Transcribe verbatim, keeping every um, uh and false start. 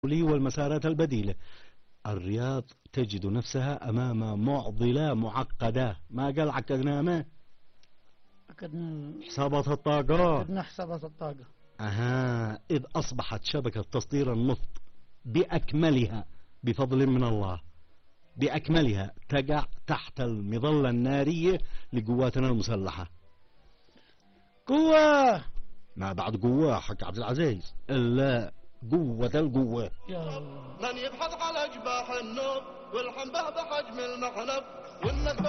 والمسارات البديلة. الرياض تجد نفسها أمام معضلة معقدة. ما قال عقدناها ما عقدنا حسابات الطاقة عقدنا حسابات الطاقة. أها إذ أصبحت شبكة تصدير النفط بأكملها بفضل من الله بأكملها تقع تحت المظلة النارية لقواتنا المسلحة. قوة ما بعد قوة حق عبد العزيز إلا قوة القوة. يا الله. من يبحث على جباح النوب والحنبه بحجم المحلب والنكبة